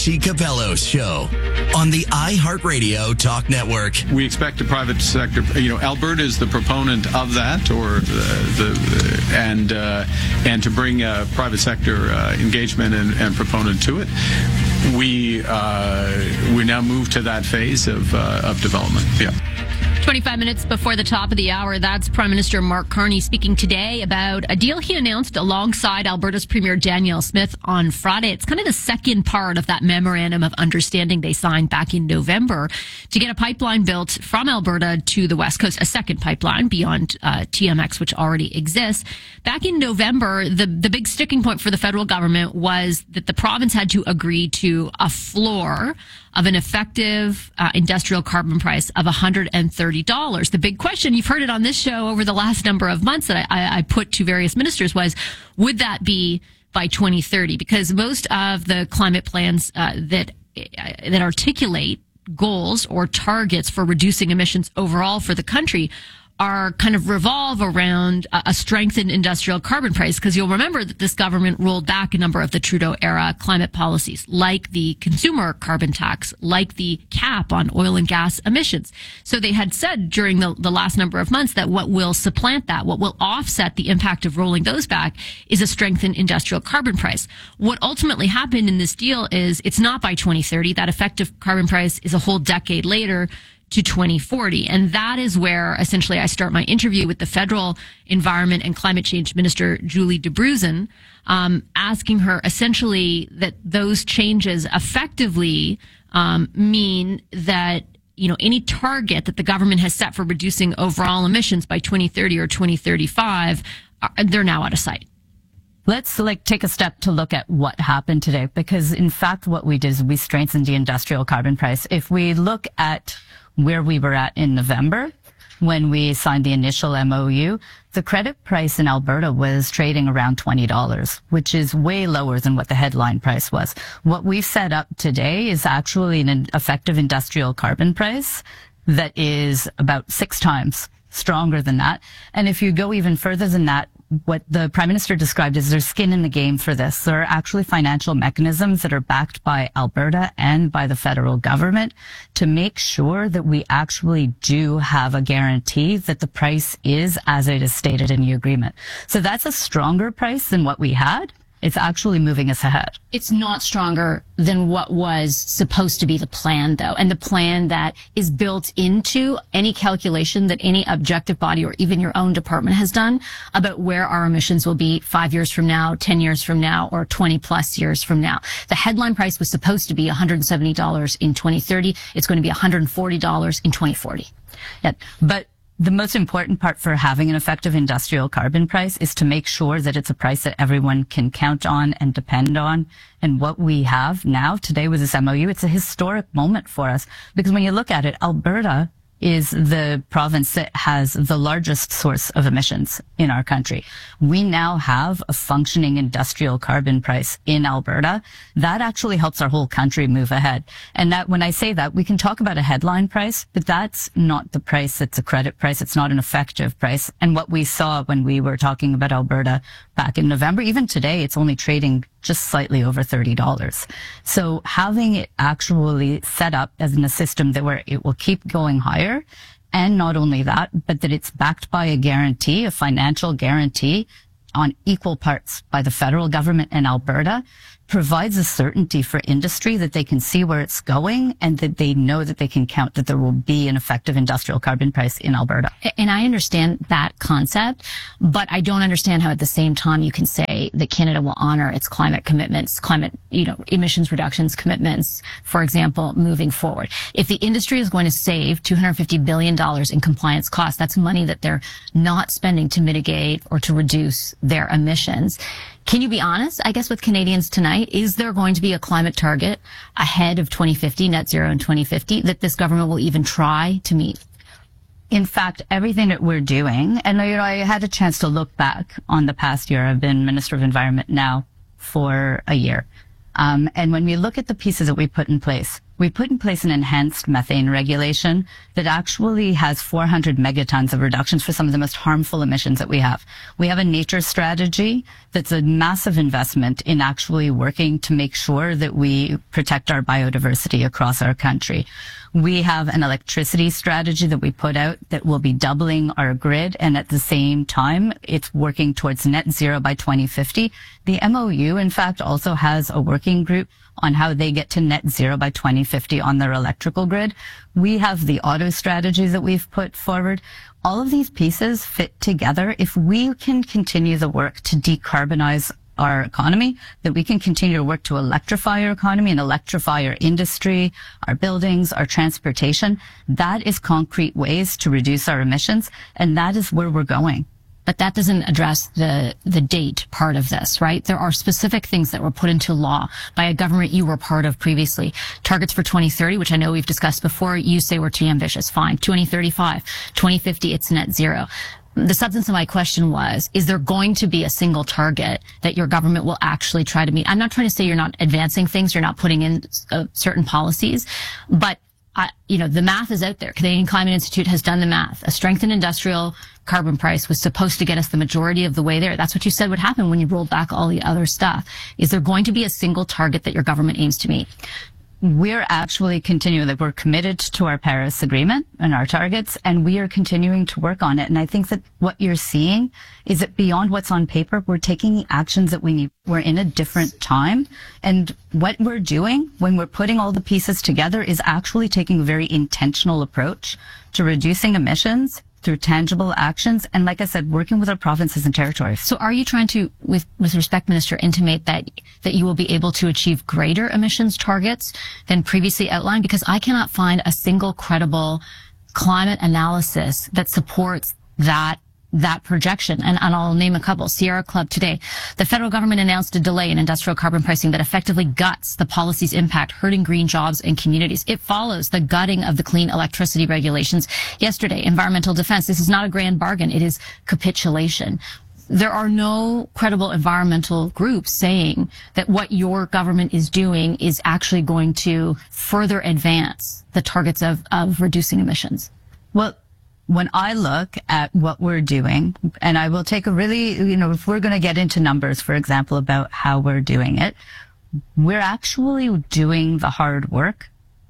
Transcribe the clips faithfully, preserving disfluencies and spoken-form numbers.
Jesse Capello's show on the iHeartRadio Talk Network. We expect the private sector, you know, Alberta is the proponent of that, or the, the and uh, and to bring uh, private sector uh, engagement and, and proponent to it. We uh, we now move to that phase of uh, of development. Yeah. twenty-five minutes before the top of the hour, that's Prime Minister Mark Carney speaking today about a deal he announced alongside Alberta's Premier Danielle Smith on Friday. It's kind of the second part of that memorandum of understanding they signed back in November to get a pipeline built from Alberta to the West Coast, a second pipeline beyond uh, T M X, which already exists. Back in November, the, the big sticking point for the federal government was that the province had to agree to a floor of an effective uh, industrial carbon price of one hundred thirty dollars. The big question, you've heard it on this show over the last number of months that I, I, I put to various ministers, was, would that be by twenty thirty? Because most of the climate plans uh, that uh, that articulate goals or targets for reducing emissions overall for the country are kind of revolve around a strengthened industrial carbon price, because you'll remember that this government rolled back a number of the Trudeau era climate policies, like the consumer carbon tax, like the cap on oil and gas emissions. So they had said during the, the last number of months that what will supplant that, what will offset the impact of rolling those back, is a strengthened industrial carbon price. What ultimately happened in this deal is it's not by twenty thirty. That effective carbon price is a whole decade later, to twenty forty. And that is where essentially I start my interview with the federal environment and climate change minister, Julie Debruzen, um, asking her essentially that those changes effectively um, mean that, you know, any target that the government has set for reducing overall emissions by twenty thirty or twenty thirty-five, uh, they're now out of sight. Let's like take a step to look at what happened today, because in fact what we did is we strengthened the industrial carbon price. If we look at where we were at in November when we signed the initial M O U, the credit price in Alberta was trading around twenty dollars, which is way lower than what the headline price was. What we've set up today is actually an effective industrial carbon price that is about six times stronger than that. And if you go even further than that, what the Prime Minister described is there's skin in the game for this. There are actually financial mechanisms that are backed by Alberta and by the federal government to make sure that we actually do have a guarantee that the price is as it is stated in the agreement. So that's a stronger price than what we had. It's actually moving us ahead. It's not stronger than what was supposed to be the plan, though, and the plan that is built into any calculation that any objective body or even your own department has done about where our emissions will be five years from now, ten years from now, or twenty plus years from now. The headline price was supposed to be one hundred seventy dollars in twenty thirty. It's going to be one hundred forty dollars in twenty forty. Yeah, but the most important part for having an effective industrial carbon price is to make sure that it's a price that everyone can count on and depend on. And what we have now today with this M O U, it's a historic moment for us, because when you look at it, Alberta is the province that has the largest source of emissions in our country. We now have a functioning industrial carbon price in Alberta. That actually helps our whole country move ahead. And that, when I say that, we can talk about a headline price, but that's not the price. It's a credit price. It's not an effective price. And what we saw when we were talking about Alberta back in November, even today, it's only trading just slightly over thirty dollars. So having it actually set up as in a system that where it will keep going higher, and not only that, but that it's backed by a guarantee, a financial guarantee on equal parts by the federal government and Alberta, provides a certainty for industry that they can see where it's going and that they know that they can count that there will be an effective industrial carbon price in Alberta. And I understand that concept, but I don't understand how at the same time you can say that Canada will honor its climate commitments, climate, you know, emissions reductions commitments, for example, moving forward. If the industry is going to save two hundred fifty billion dollars in compliance costs, that's money that they're not spending to mitigate or to reduce their emissions. Can you be honest, I guess, with Canadians tonight? Is there going to be a climate target ahead of twenty fifty, net zero in twenty fifty, that this government will even try to meet? In fact, everything that we're doing, and you know, I had a chance to look back on the past year. I've been Minister of Environment now for a year. Um, and when we look at the pieces that we put in place, we put in place an enhanced methane regulation that actually has four hundred megatons of reductions for some of the most harmful emissions that we have. We have a nature strategy that's a massive investment in actually working to make sure that we protect our biodiversity across our country. We have an electricity strategy that we put out that will be doubling our grid, and at the same time, it's working towards net zero by twenty fifty. The M O U, in fact, also has a working group on how they get to net zero by twenty fifty on their electrical grid. We have the auto strategies that we've put forward. All of these pieces fit together. If we can continue the work to decarbonize our economy, that we can continue to work to electrify our economy and electrify our industry, our buildings, our transportation, that is concrete ways to reduce our emissions, and that is where we're going. But that doesn't address the, the date part of this, right? There are specific things that were put into law by a government you were part of previously. Targets for twenty thirty, which I know we've discussed before, you say were too ambitious. Fine. twenty thirty-five, twenty fifty, it's net zero. The substance of my question was, is there going to be a single target that your government will actually try to meet? I'm not trying to say you're not advancing things, you're not putting in uh, certain policies, but I, you know, the math is out there. Canadian Climate Institute has done the math. A strengthened industrial carbon price was supposed to get us the majority of the way there. That's what you said would happen when you rolled back all the other stuff. Is there going to be a single target that your government aims to meet? We're actually continuing, that we're committed to our Paris Agreement and our targets, and we are continuing to work on it. And I think that what you're seeing is that beyond what's on paper, we're taking the actions that we need. We're in a different time. And what we're doing when we're putting all the pieces together is actually taking a very intentional approach to reducing emissions through tangible actions, and like I said, working with our provinces and territories. So are you trying to, with, with respect, Minister, intimate that, that you will be able to achieve greater emissions targets than previously outlined? Because I cannot find a single credible climate analysis that supports that that projection. And, and I'll name a couple. Sierra Club today. The federal government announced a delay in industrial carbon pricing that effectively guts the policy's impact, hurting green jobs and communities. It follows the gutting of the clean electricity regulations yesterday. Environmental Defense. This is not a grand bargain. It is capitulation. There are no credible environmental groups saying that what your government is doing is actually going to further advance the targets of, of reducing emissions. Well, when I look at what we're doing, and I will take a really, you know, if we're going to get into numbers, for example, about how we're doing it, we're actually doing the hard work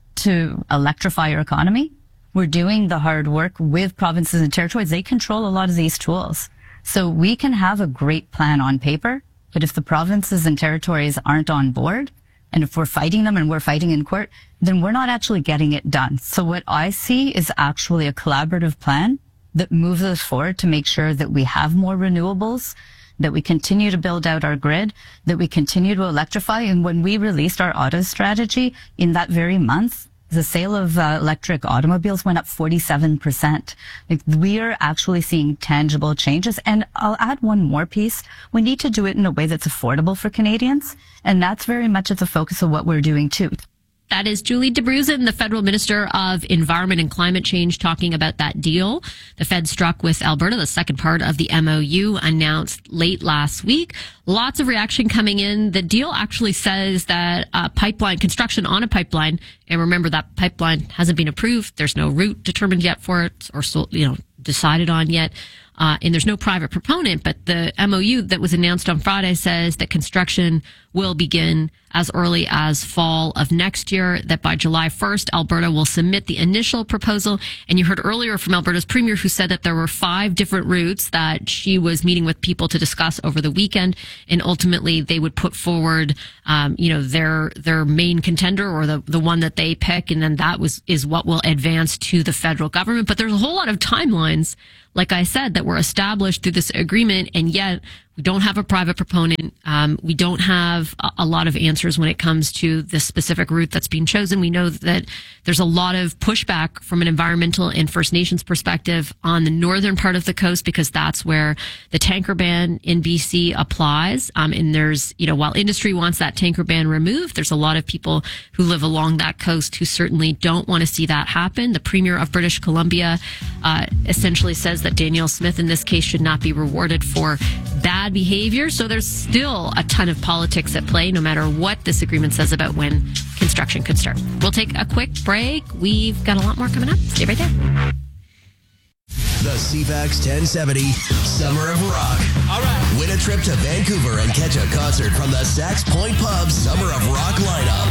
to electrify our economy. We're doing the hard work with provinces and territories. They control a lot of these tools. So we can have a great plan on paper, but if the provinces and territories aren't on board, and if we're fighting them and we're fighting in court, then we're not actually getting it done. So what I see is actually a collaborative plan that moves us forward to make sure that we have more renewables, that we continue to build out our grid, that we continue to electrify. And when we released our auto strategy in that very month, the sale of uh, electric automobiles went up forty-seven percent. Like, we are actually seeing tangible changes. And I'll add one more piece. We need to do it in a way that's affordable for Canadians. And that's very much at the focus of what we're doing too. That is Julie Debruzen, the federal minister of Environment and Climate Change, talking about that deal the Fed struck with Alberta, the second part of the M O U announced late last week. Lots of reaction coming in. The deal actually says that uh, pipeline construction on a pipeline, and remember that pipeline hasn't been approved. There's no route determined yet for it, or so, you know, decided on yet. Uh, and there's no private proponent, but the M O U that was announced on Friday says that construction will begin as early as fall of next year, that by July first, Alberta will submit the initial proposal. And you heard earlier from Alberta's premier, who said that there were five different routes that she was meeting with people to discuss over the weekend. And ultimately they would put forward, um, you know, their, their main contender, or the, the one that they pick. And then that was, is what will advance to the federal government. But there's a whole lot of timelines, like I said, that were established through this agreement, and yet we don't have a private proponent. Um, we don't have a, a lot of answers when it comes to the specific route that's being chosen. We know that there's a lot of pushback from an environmental and First Nations perspective on the northern part of the coast, because that's where the tanker ban in B C applies. Um, and there's, you know, while industry wants that tanker ban removed, there's a lot of people who live along that coast who certainly don't want to see that happen. The Premier of British Columbia uh, essentially says that Danielle Smith in this case should not be rewarded for bad bad behavior. So there's still a ton of politics at play, no matter what this agreement says about when construction could start. We'll take a quick break. We've got a lot more coming up. Stay right there. The C FAX ten seventy Summer of Rock. All right. Win a trip to Vancouver and catch a concert from the Sax Point Pub Summer of Rock lineup.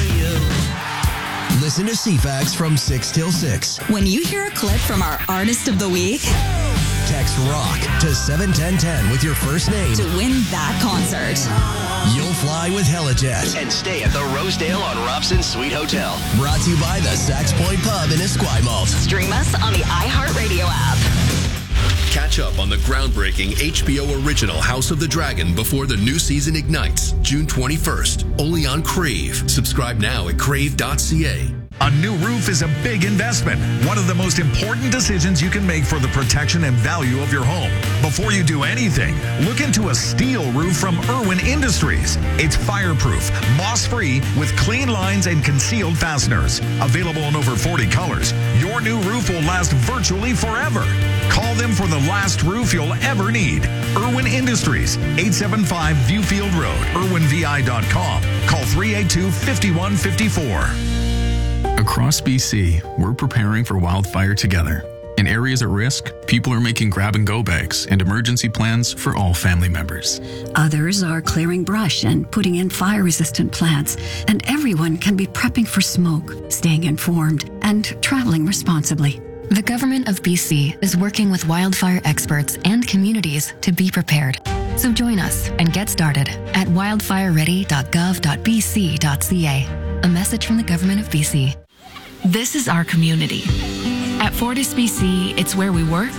Listen to C FAX from six till six. When you hear a clip from our Artist of the Week, text ROCK to seven ten ten with your first name to win that concert. You'll fly with Helijet and stay at the Rosedale on Robson Suite Hotel. Brought to you by the Sax Point Pub in Esquimalt. Stream us on the iHeartRadio app. Catch up on the groundbreaking H B O original House of the Dragon before the new season ignites, June twenty-first, only on Crave. Subscribe now at crave dot c a. A new roof is a big investment, one of the most important decisions you can make for the protection and value of your home. Before you do anything, look into a steel roof from Irwin Industries. It's fireproof, moss-free, with clean lines and concealed fasteners. Available in over forty colors, your new roof will last virtually forever. Call them for the last roof you'll ever need. Irwin Industries, eight seventy-five Viewfield Road, irwin v i dot com. Call three eight two, five one five four. Across B C, we're preparing for wildfire together. In areas at risk, people are making grab-and-go bags and emergency plans for all family members. Others are clearing brush and putting in fire-resistant plants, and everyone can be prepping for smoke, staying informed, and traveling responsibly. The Government of B C is working with wildfire experts and communities to be prepared. So join us and get started at wildfire ready dot gov dot b c dot c a. A message from the Government of B C. This is our community. At Fortis B C, it's where we work,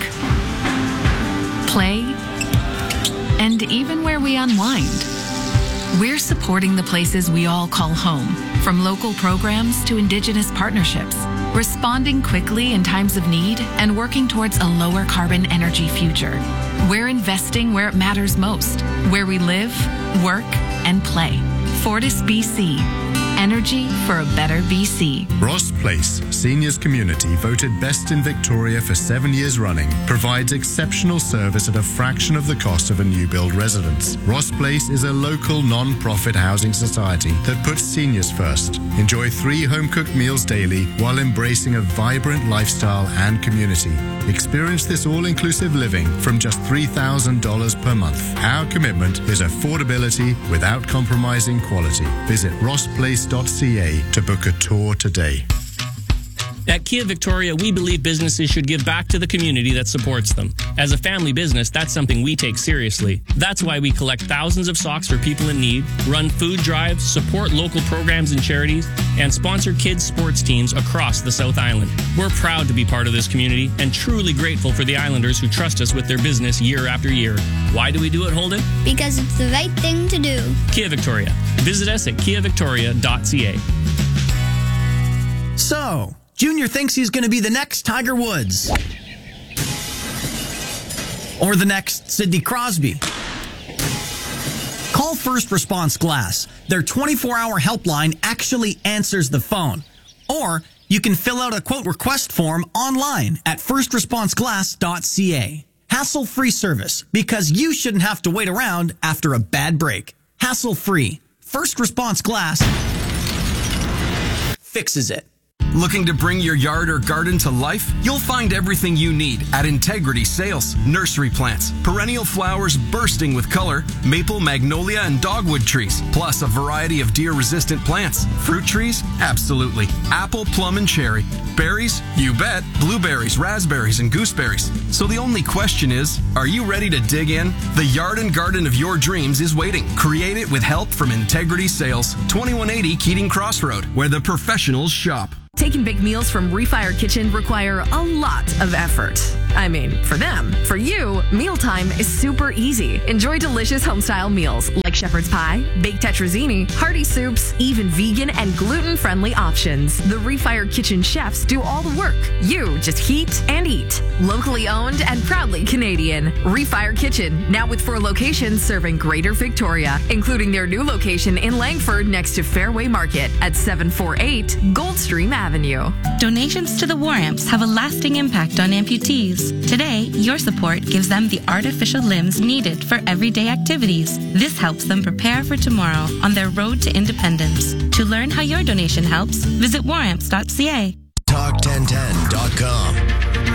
play, and even where we unwind. We're supporting the places we all call home, from local programs to Indigenous partnerships, responding quickly in times of need and working towards a lower carbon energy future. We're investing where it matters most, where we live, work, and play. Fortis B C. Energy for a better B C. Ross Place Seniors Community, voted best in Victoria for seven years running, provides exceptional service at a fraction of the cost of a new build residence. Ross Place is a local non-profit housing society that puts seniors first. Enjoy three home-cooked meals daily while embracing a vibrant lifestyle and community. Experience this all-inclusive living from just three thousand dollars per month. Our commitment is affordability without compromising quality. Visit ross place dot c a to book a tour today. At Kia Victoria, we believe businesses should give back to the community that supports them. As a family business, that's something we take seriously. That's why we collect thousands of socks for people in need, run food drives, support local programs and charities, and sponsor kids' sports teams across the South Island. We're proud to be part of this community and truly grateful for the Islanders who trust us with their business year after year. Why do we do it, Holden? Because it's the right thing to do. Kia Victoria. Visit us at kia victoria dot c a. So, Junior thinks he's going to be the next Tiger Woods. Or the next Sidney Crosby. Call First Response Glass. Their twenty-four hour helpline actually answers the phone. Or you can fill out a quote request form online at first response glass dot c a. Hassle-free service, because you shouldn't have to wait around after a bad break. Hassle-free. First Response Glass fixes it. Looking to bring your yard or garden to life? You'll find everything you need at Integrity Sales. Nursery plants, perennial flowers bursting with color, maple, magnolia, and dogwood trees, plus a variety of deer-resistant plants. Fruit trees? Absolutely. Apple, plum, and cherry. Berries? You bet. Blueberries, raspberries, and gooseberries. So the only question is, are you ready to dig in? The yard and garden of your dreams is waiting. Create it with help from Integrity Sales. twenty-one eighty Keating Crossroad, where the professionals shop. Taking big meals from Refire Kitchen require a lot of effort. I mean, for them. For you, mealtime is super easy. Enjoy delicious home-style meals like shepherd's pie, baked tetrazzini, hearty soups, even vegan and gluten-friendly options. The Refire Kitchen chefs do all the work. You just heat and eat. Locally owned and proudly Canadian. Refire Kitchen, now with four locations serving Greater Victoria, including their new location in Langford next to Fairway Market at seven forty-eight Goldstream Avenue. Donations to the War Amps have a lasting impact on amputees. lives. Today, your support gives them the artificial limbs needed for everyday activities. This helps them prepare for tomorrow on their road to independence. To learn how your donation helps, visit war amps dot c a. talk ten ten dot com.